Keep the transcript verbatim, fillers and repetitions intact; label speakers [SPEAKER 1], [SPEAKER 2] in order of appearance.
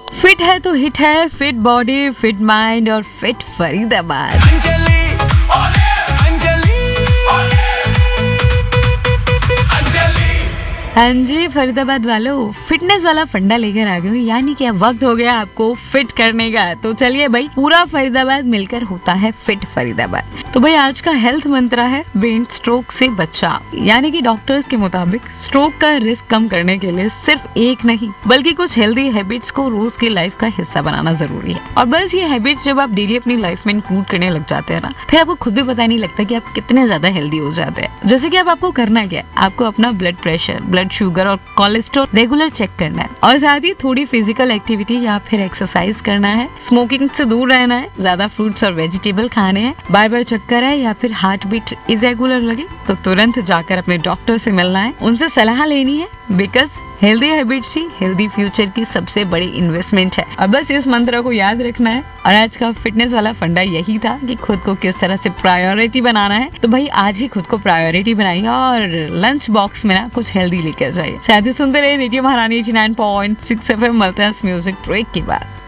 [SPEAKER 1] Fit है तो hit है, फिट बॉडी, फिट माइंड और फिट फरीदाबाद।
[SPEAKER 2] अंजलि, ओले, अंजलि, ओले, अंजलि।
[SPEAKER 1] हाँ जी फरीदाबाद वालों, फिटनेस वाला फंडा लेकर आ गए हूँ, यानी कि अब वक्त हो गया आपको फिट करने का। तो चलिए भाई, पूरा फरीदाबाद मिलकर होता है फिट फरीदाबाद। तो भाई आज का हेल्थ मंत्र है ब्रेन स्ट्रोक से बचाव, यानी कि डॉक्टर्स के मुताबिक स्ट्रोक का रिस्क कम करने के लिए सिर्फ एक नहीं बल्कि कुछ हेल्दी हैबिट्स को रोज की लाइफ का हिस्सा बनाना जरूरी है। और बस ये हैबिट्स जब आप डेली अपनी लाइफ में इंक्लूड करने लग जाते हैं ना, फिर आपको खुद भी पता नहीं लगता कि आप कितने ज्यादा हेल्दी हो जाते हैं। जैसे कि अब आपको करना क्या है, आपको अपना ब्लड प्रेशर, ब्लड शुगर और कोलेस्ट्रॉल रेगुलर चेक करना है, और साथ ही थोड़ी फिजिकल एक्टिविटी या फिर एक्सरसाइज करना है, स्मोकिंग से दूर रहना है, ज्यादा फ्रूट्स और वेजिटेबल खाने हैं, बार बार चक्कर है या फिर हार्ट बीट इरेगुलर लगे तो तुरंत जाकर अपने डॉक्टर से मिलना है, उनसे सलाह लेनी है, because healthy habits he healthy future की सबसे बड़ी इन्वेस्टमेंट है। और बस इस मंत्र को याद रखना है। और आज का फिटनेस वाला फंडा यही था कि खुद को किस तरह से प्रायोरिटी बनाना है। तो भाई आज ही खुद को प्रायोरिटी बनाइए और लंच बॉक्स में ना कुछ हेल्दी लेकर जाइए। साथ ही सुनते रहे रेडियो महारानी ninety nine point six F M. मिलते हैं म्यूजिक ब्रेक के बाद।